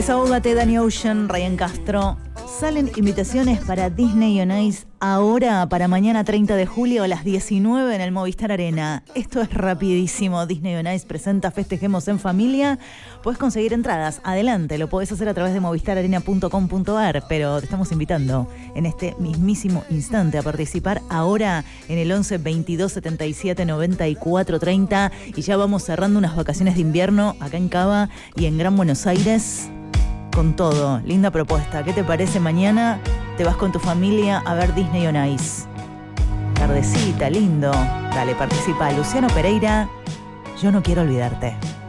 Desahógate, Danny Ocean, Ryan Castro. Salen invitaciones para Disney on Ice ahora para mañana 30 de julio a las 19 en el Movistar Arena. Esto es rapidísimo. Disney on Ice presenta Festejemos en Familia. Puedes conseguir entradas. Adelante, lo podés hacer a través de movistararena.com.ar, pero te estamos invitando en este mismísimo instante a participar ahora en el 11 22 77 94 30 y ya vamos cerrando unas vacaciones de invierno acá en Cava y en Gran Buenos Aires. Con todo, linda propuesta. ¿Qué te parece mañana? Te vas con tu familia a ver Disney on Ice. Tardecita, lindo. Dale, participa. Luciano Pereira, Yo no quiero olvidarte.